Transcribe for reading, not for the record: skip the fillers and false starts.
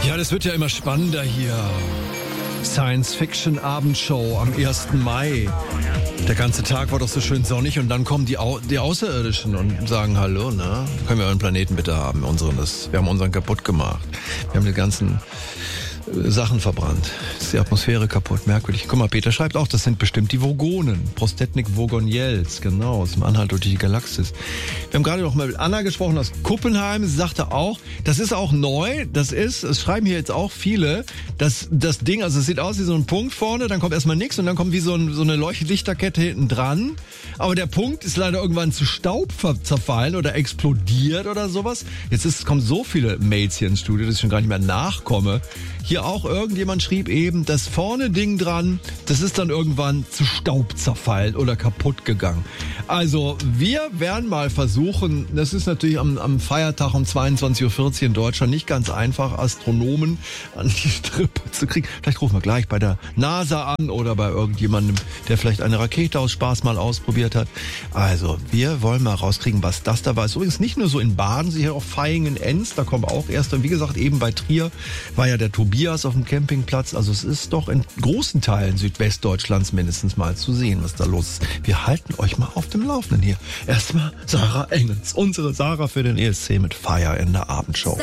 Ja, das wird ja immer spannender hier. Science-Fiction-Abendshow am 1. Mai. Der ganze Tag war doch so schön sonnig und dann kommen die Außerirdischen und sagen, hallo, ne? Können wir euren Planeten bitte haben? Wir haben unseren kaputt gemacht. Wir haben die ganzen Sachen verbrannt. Ist die Atmosphäre kaputt, merkwürdig. Guck mal, Peter schreibt auch, das sind bestimmt die Vogonen. Prostetnik Vogoniels, genau, aus dem Anhalt durch die Galaxis. Wir haben gerade noch mal mit Anna gesprochen aus Kuppenheim. Sie sagte auch, das ist auch neu, es schreiben hier jetzt auch viele, das Ding, also es sieht aus wie so ein Punkt vorne, dann kommt erstmal nichts und dann kommt wie so eine Leuchtlichterkette hinten dran. Aber der Punkt ist leider irgendwann zu Staub zerfallen oder explodiert oder sowas. Kommen so viele Mails hier ins Studio, dass ich schon gar nicht mehr nachkomme. Hier auch irgendjemand schrieb eben, das vorne Ding dran, das ist dann irgendwann zu Staub zerfallen oder kaputt gegangen. Also wir werden mal versuchen, das ist natürlich am Feiertag um 22.40 Uhr in Deutschland nicht ganz einfach, Astronomen an die Strippe zu kriegen. Vielleicht rufen wir gleich bei der NASA an oder bei irgendjemandem, der vielleicht eine Rakete aus Spaß mal ausprobiert hat. Also wir wollen mal rauskriegen, was das da war. Ist übrigens nicht nur so in Baden, hier auch Vaihingen, Enns, da kommen auch erst. Und wie gesagt, eben bei Trier war ja der Tobias auf dem Campingplatz. Also es ist doch in großen Teilen Südwestdeutschlands mindestens mal zu sehen, was da los ist. Wir halten euch mal auf dem Laufenden hier. Erstmal Sarah Engels, unsere Sarah für den ESC mit Fire in der Abendshow.